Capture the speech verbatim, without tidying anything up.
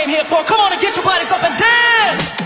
came here for. Come on and get your bodies up and dance.